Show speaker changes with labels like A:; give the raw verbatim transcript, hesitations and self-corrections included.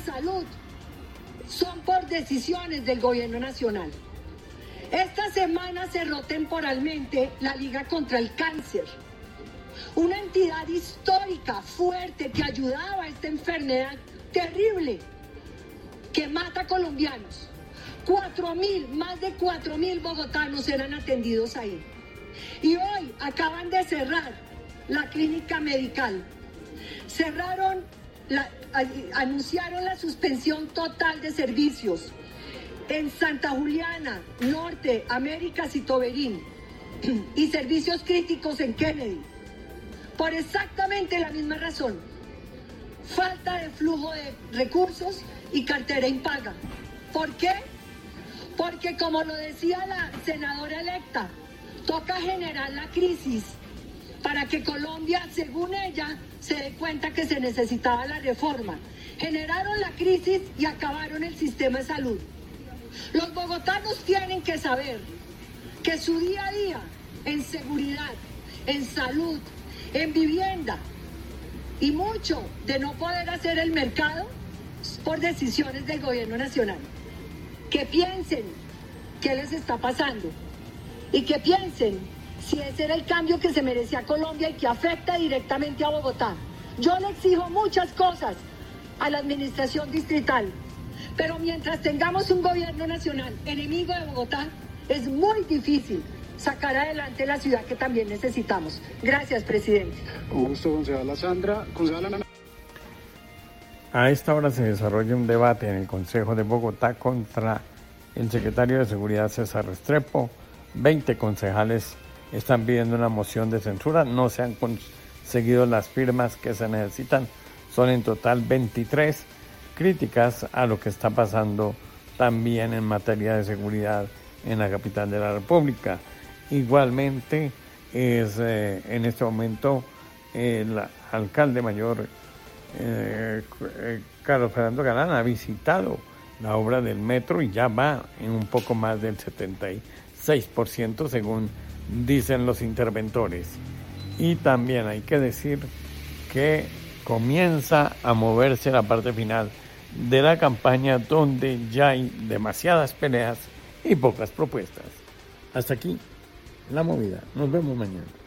A: salud son por decisiones del gobierno nacional. Esta semana cerró temporalmente la Liga contra el Cáncer, una entidad histórica, fuerte, que ayudaba a esta enfermedad terrible que mata colombianos. Cuatro mil, más de cuatro mil bogotanos eran atendidos ahí. Y hoy acaban de cerrar la clínica medical. Cerraron, la, anunciaron la suspensión total de servicios en Santa Juliana, Norte, Américas y Toberín, y servicios críticos en Kennedy, por exactamente la misma razón: falta de flujo de recursos y cartera impaga. ¿Por qué? Porque, como lo decía la senadora electa, toca generar la crisis para que Colombia, según ella, se dé cuenta que se necesitaba la reforma. Generaron la crisis y acabaron el sistema de salud. Los bogotanos tienen que saber que su día a día en seguridad, en salud, en vivienda y mucho de no poder hacer el mercado por decisiones del gobierno nacional. Que piensen qué les está pasando y que piensen si ese era el cambio que se merecía Colombia y que afecta directamente a Bogotá. Yo le exijo muchas cosas a la administración distrital, pero mientras tengamos un gobierno nacional enemigo de Bogotá, es muy difícil sacar adelante la ciudad que también necesitamos. Gracias, presidente.
B: Con gusto, concejala Sandra. Concejala Ana.
C: A esta hora se desarrolla un debate en el Consejo de Bogotá contra el secretario de Seguridad César Restrepo. veinte concejales están pidiendo una moción de censura. No se han conseguido las firmas que se necesitan. Son en total veintitrés críticas a lo que está pasando también en materia de seguridad en la capital de la República. Igualmente es eh, en este momento el alcalde mayor eh, Carlos Fernando Galán ha visitado la obra del metro y ya va en un poco más del setenta y seis por ciento según dicen los interventores. Y también hay que decir que comienza a moverse la parte final de la campaña, donde ya hay demasiadas peleas y pocas propuestas. Hasta aquí la movida. Nos vemos mañana.